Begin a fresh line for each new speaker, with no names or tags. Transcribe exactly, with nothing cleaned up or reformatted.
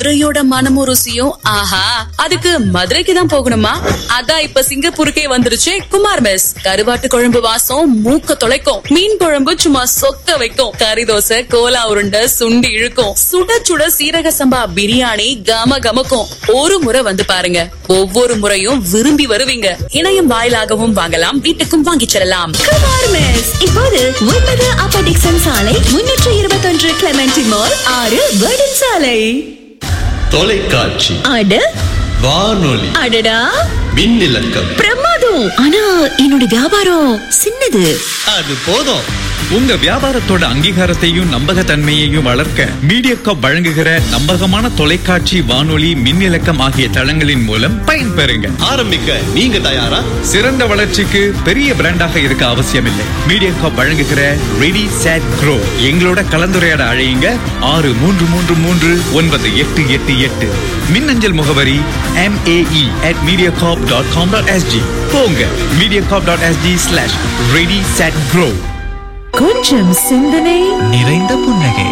மதுரையோட மனமும் ருசியும் ஆஹா அதுக்கு மதுரைக்கு தான் போகணுமா? அதான் இப்ப சிங்கப்பூருக்கே வந்துருச்சு குமார் மெஸ். கருவாட்டு குழம்பு வாசம் மூக்க தொலைக்கும், மீன் குழம்பு சும்மா சொக்க வைக்கும், கறி தோசை கோலா உருண்டை சுண்டி இழுக்கும், சுட சுட சீரக சம்பா பிரியாணி கம கமக்கும். ஒரு முறை வந்து பாருங்க, ஒவ்வொரு முறையும் விரும்பி வருவீங்க. இணையம் வாயிலாகவும் வாங்கலாம், வீட்டுக்கும் வாங்கிச் செல்லலாம்.
குமார் மெஸ் இப்போது ஒன்பது அப்பர் டிக்சன் சாலை, முன்னூற்று இருபத்தொன்று கிளெமென்டி மால், ஆறு வேர்டன் சாலை.
தொலைக்காட்சி,
அட
வானொலி,
அடடா
மின்னிலக்கம்,
பிரமாதம். ஆனா என்னோட வியாபாரம் சின்னது.
அது போதும்.
உங்க வியாபாரத்தோட அங்கீகாரத்தையும் நம்பகத்தன்மையையும் வளர்க்க மீடியாகாப் வழங்குகிற நம்பகமான தொலைக்காட்சி, வானொலி, மின்னிலக்கம் ஆகிய தளங்களின் மூலம் பயன்பெறுங்க.
ஆரம்பிக்க நீங்க தயாரா?
சிறந்த வளர்ச்சிக்கு பெரிய பிராண்டாக இருக்க அவசியமில்லை. மீடியாகாப் வழங்குகிற ரெடி செட் க்ரோ. எங்களோட கலந்துரையாட அழையுங்க ஆறு மூன்று மூன்று மூன்று ஒன்பது எட்டு எட்டு எட்டு. மின்னஞ்சல் முகவரி M A E at Mediacorp dot com dot S G. போங்க Mediacorp dot S G slash ready set grow.
கொஞ்சம் சிந்தனை
நிறைந்த புன்னகை.